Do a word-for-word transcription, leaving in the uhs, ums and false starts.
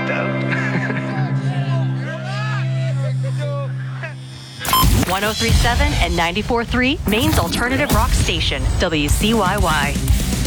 one oh three point seven and ninety-four point three, Maine's alternative rock station, W C Y Y.